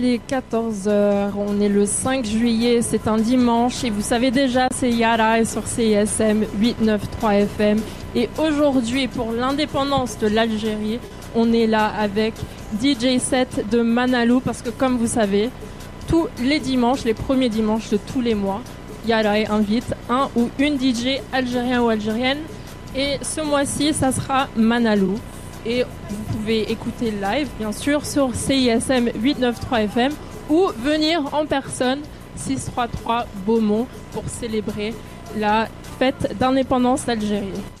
il est 14 heures, on est le 5 juillet, c'est un dimanche et vous savez déjà, c'est Yara sur CISM 893 FM. Et aujourd'hui, pour l'indépendance de l'Algérie, on est là avec DJ set de Manalou parce que comme vous savez, tous les dimanches, les premiers dimanches de tous les mois, Yara invite un ou une DJ algérien ou algérienne. Et ce mois-ci, ça sera Manalou. Et vous pouvez écouter live, bien sûr, sur CISM 893 FM ou venir en personne 633 Beaumont pour célébrer la fête d'indépendance d'Algérie.